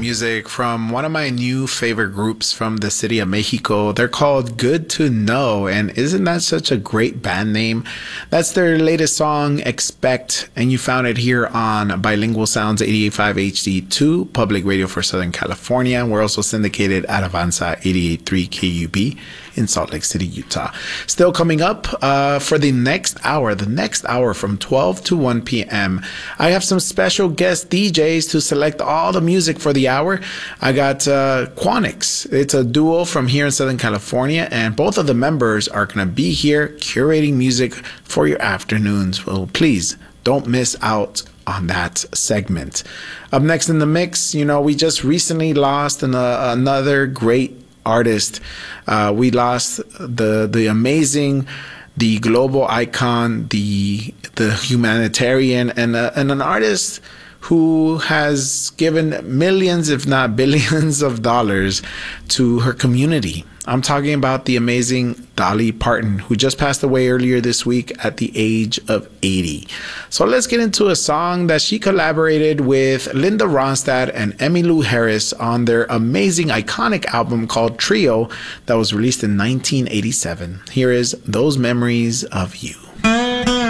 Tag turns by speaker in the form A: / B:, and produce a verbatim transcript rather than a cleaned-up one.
A: music from one of my new favorite groups from the city of Mexico. They're called Good to Know, and isn't that such a great band name? That's their latest song, Expect, and you found it here on Bilingual Sounds eighty-eight point five H D two, Public Radio for Southern California. We're also syndicated at Avanza eighty-eight point three K U B in Salt Lake City, Utah. Still coming up uh, for the next hour, the next hour from twelve to one p.m., I have some special guest D Js to select all the music for the hour. I got uh, Quanix. It's a duo from here in Southern California, and both of the members are going to be here curating music for your afternoons. Well, please don't miss out on that segment. Up next in the mix, you know, we just recently lost an, uh, another great artist. Uh, we lost the the amazing, the global icon, the the humanitarian, and uh, and an artist who has given millions, if not billions, of dollars to her community. I'm talking about the amazing Dolly Parton, who just passed away earlier this week at the age of eighty. So let's get into a song that she collaborated with Linda Ronstadt and Emmylou Harris on their amazing, iconic album called Trio that was released in nineteen eighty-seven. Here is Those Memories of You.